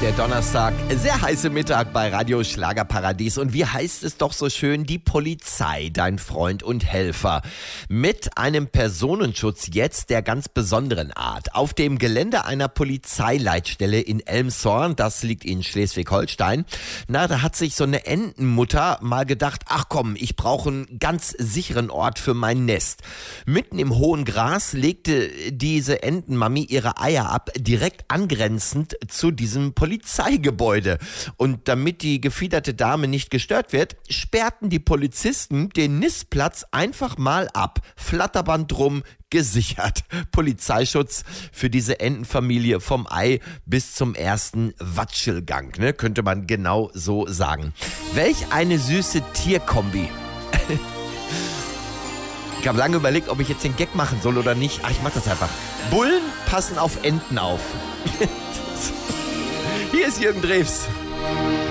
Der Donnerstag, sehr heiße Mittag bei Radio Schlagerparadies. Und wie heißt es doch so schön, die Polizei, dein Freund und Helfer. Mit einem Personenschutz jetzt der ganz besonderen Art. Auf dem Gelände einer Polizeileitstelle in Elmshorn, das liegt in Schleswig-Holstein, da hat sich so eine Entenmutter mal gedacht, ach komm, ich brauche einen ganz sicheren Ort für mein Nest. Mitten im hohen Gras legte diese Entenmami ihre Eier ab, direkt angrenzend zu diesem Polizeigebäude. Und damit die gefiederte Dame nicht gestört wird, sperrten die Polizisten den Nistplatz einfach mal ab. Flatterband drum, gesichert. Polizeischutz für diese Entenfamilie vom Ei bis zum ersten Watschelgang, ne? Könnte man genau so sagen. Welch eine süße Tierkombi. Ich habe lange überlegt, ob ich jetzt den Gag machen soll oder nicht. Ach, ich mach das einfach. Bullen passen auf Enten auf. Hier ist Jürgen Drews.